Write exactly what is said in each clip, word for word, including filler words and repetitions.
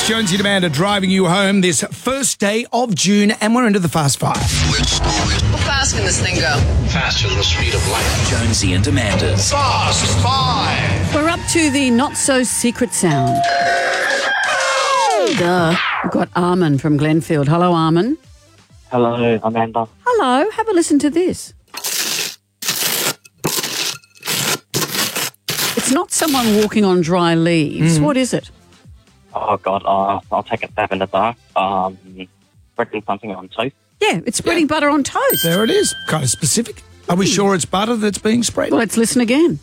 Jonesy and Amanda driving you home this first day of June, and we're into the Fast Five. How fast can this thing go? Faster than the speed of light. Jonesy and Amanda's Fast Five. We're up to the not-so-secret sound. Duh. We've got Armin from Glenfield. Hello, Armin. Hello, Amanda. Hello. Have a listen to this. It's not someone walking on dry leaves. Mm. What is it? Oh, God, uh, I'll take a stab in the dark. Um, spreading something on toast. Yeah, it's spreading butter on toast. There it is. Kind of specific. Are we sure it's butter that's being spread? Well, let's listen again.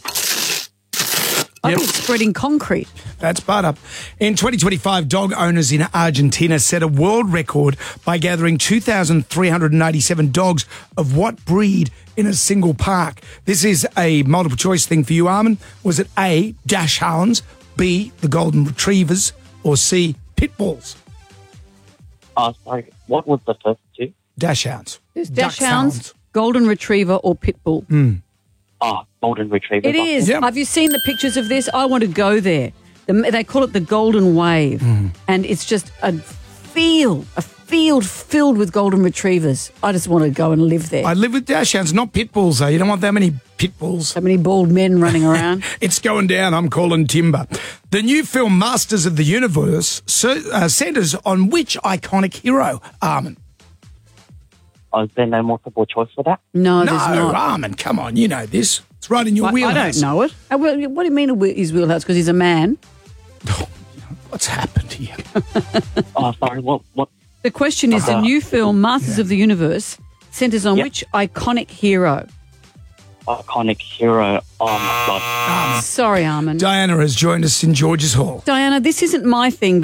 I Yep. think it's spreading concrete. That's butter. In twenty twenty-five, dog owners in Argentina set a world record by gathering two thousand three hundred ninety-seven dogs of what breed in a single park? This is a multiple choice thing for you, Armin. Was it A, Dachshunds, B, the Golden Retrievers, or C, Pit Bulls? Uh, sorry, what was the first two? Dachshunds. There's Dachshunds. Dachshunds, Golden Retriever or Pit Bull. Oh, Golden Retriever. It is. Yep. Have you seen the pictures of this? I want to go there. The, they call it the Golden Wave, and it's just a field, a field filled with Golden Retrievers. I just want to go and live there. I live with Dachshunds, not Pit Bulls, though. You don't want that many Pit Bulls. So many bald men running around. It's going down. I'm calling timber. The new film Masters of the Universe so, uh, centres on which iconic hero, Armin? Oh, is there no multiple choice for that? No, No, there's not. Armin, come on. You know this. It's right in your I, I wheelhouse. don't know it. Uh, well, what do you mean his wheelhouse? Because he's a man. What's happened here? Oh, sorry, what? what? The question is, the Uh-huh. new film Masters of the Universe centres on Yep. which iconic hero? Iconic hero. Oh, my God. Sorry, Armin. Diana has joined us in George's Hall. Diana, this isn't my thing,